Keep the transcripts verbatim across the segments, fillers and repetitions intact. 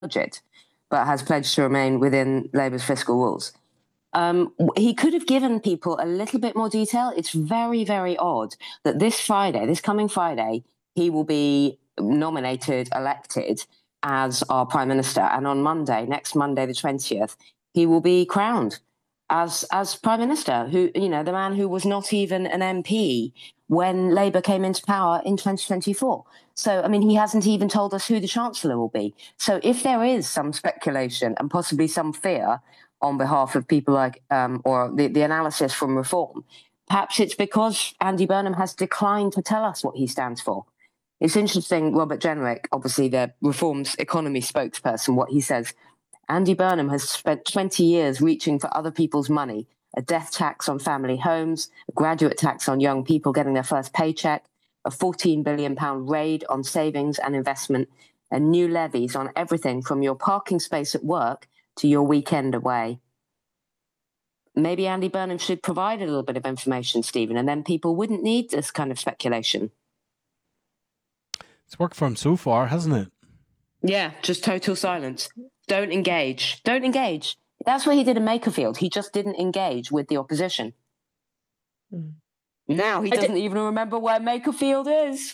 budget, but has pledged to remain within Labour's fiscal rules. Um, he could have given people a little bit more detail. It's very, very odd that this Friday, this coming Friday, he will be nominated, elected as our Prime Minister. And on Monday, next Monday, the twentieth, he will be crowned as as Prime Minister, who, you know, the man who was not even an M P when Labour came into power in twenty twenty-four. So, I mean, he hasn't even told us who the Chancellor will be. So if there is some speculation and possibly some fear on behalf of people like, um, or the, the analysis from Reform, perhaps it's because Andy Burnham has declined to tell us what he stands for. It's interesting, Robert Jenrick, obviously the Reform's economy spokesperson, what he says. Andy Burnham has spent twenty years reaching for other people's money, a death tax on family homes, a graduate tax on young people getting their first paycheck, a fourteen billion pounds raid on savings and investment, and new levies on everything from your parking space at work to your weekend away. Maybe Andy Burnham should provide a little bit of information, Stephen, and then people wouldn't need this kind of speculation. It's worked for him so far, hasn't it? Yeah, just total silence. Don't engage. Don't engage. That's what he did in Makerfield. He just didn't engage with the opposition. Mm. Now he doesn't even remember where Makerfield is.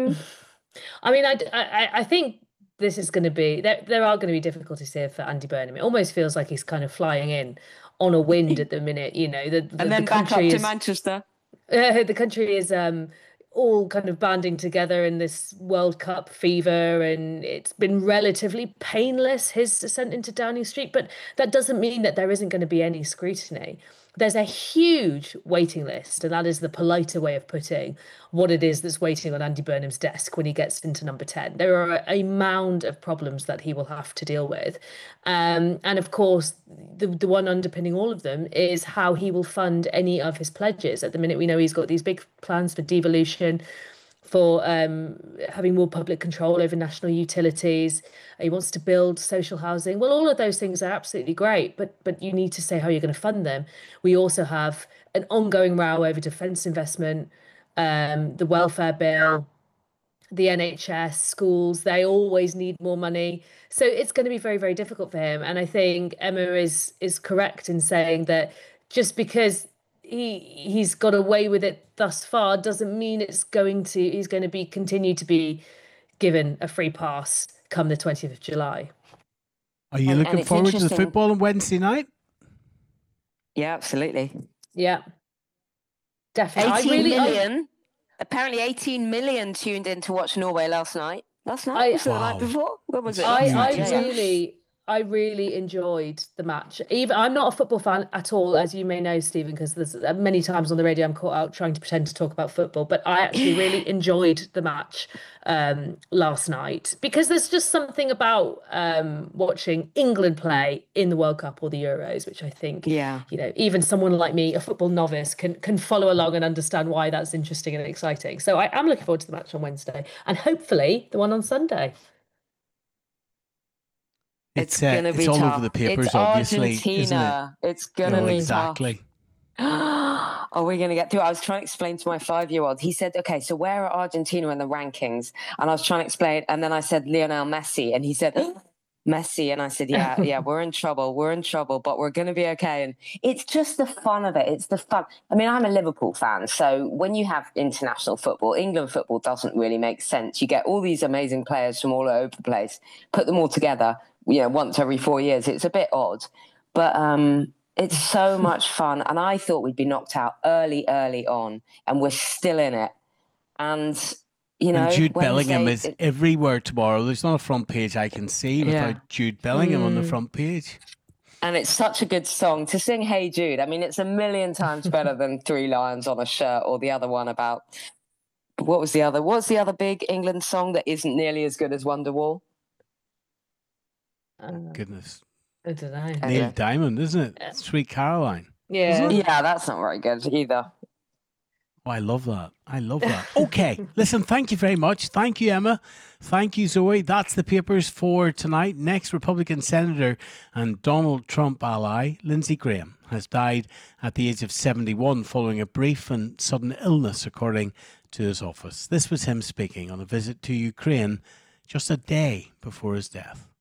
I mean, I, I, I think this is going to be, there, there are going to be difficulties here for Andy Burnham. It almost feels like he's kind of flying in on a wind at the minute, you know. The, the, and then the back up is, to Manchester. Uh, the country is um, all kind of banding together in this World Cup fever, and it's been relatively painless, his descent into Downing Street, but that doesn't mean that there isn't going to be any scrutiny. There's a huge waiting list, and that is the politer way of putting what it is that's waiting on Andy Burnham's desk when he gets into number ten. There are a mound of problems that he will have to deal with. Um, and of course, the, the one underpinning all of them is how he will fund any of his pledges. At the minute, we know he's got these big plans for devolution, for um, having more public control over national utilities. He wants to build social housing. Well, all of those things are absolutely great, but but you need to say how you're going to fund them. We also have an ongoing row over defence investment, um, the welfare bill, the N H S, schools. They always need more money. So it's going to be very, very difficult for him. And I think Emma is is correct in saying that just because he he's got away with it thus far doesn't mean it's going to he's going to be continue to be given a free pass come the twentieth of July. Are you and, looking and forward to the football on Wednesday night? Yeah, absolutely. Yeah, definitely. eighteen I really, million. I, apparently eighteen million tuned in to watch Norway last night. Last night? I, was it wow. the night before? What was it? I, I yeah, really... Yeah. I really enjoyed the match. Even I'm not a football fan at all, as you may know, Stephen, because there's many times on the radio I'm caught out trying to pretend to talk about football. But I actually really enjoyed the match um, last night, because there's just something about um, watching England play in the World Cup or the Euros, which I think, yeah. you know, even someone like me, a football novice, can can follow along and understand why that's interesting and exciting. So I am looking forward to the match on Wednesday, and hopefully the one on Sunday. It's, it's uh, gonna it's be all tough. over the papers, it's obviously, Argentina. isn't it? It's gonna oh, be exactly. tough. Are we gonna get through? I was trying to explain to my five-year-old. He said, "Okay, so where are Argentina in the rankings?" And I was trying to explain, and then I said Lionel Messi, and he said Messi, and I said, "Yeah, yeah, we're in trouble. We're in trouble, but we're gonna be okay." And it's just the fun of it. It's the fun. I mean, I'm a Liverpool fan, so when you have international football, England football doesn't really make sense. You get all these amazing players from all over the place, put them all together, you know, once every four years. It's a bit odd, but um, it's so much fun. And I thought we'd be knocked out early, early on, and we're still in it. And, you know, and Jude Wednesday, Bellingham is it, everywhere tomorrow. There's not a front page I can see without yeah. Jude Bellingham mm. on the front page. And it's such a good song to sing. Hey Jude. I mean, it's a million times better than Three Lions on a Shirt, or the other one about, what was the other? What's the other big England song that isn't nearly as good as Wonderwall? Uh, Goodness. I don't know. Neil Diamond, isn't it? Yeah. Sweet Caroline. Yeah. Yeah, that's not very good either. Oh, I love that. I love that. Okay. Listen, thank you very much. Thank you, Emma. Thank you, Zoe. That's the papers for tonight. Next, Republican Senator and Donald Trump ally, Lindsey Graham, has died at the age of seventy-one following a brief and sudden illness, according to his office. This was him speaking on a visit to Ukraine just a day before his death.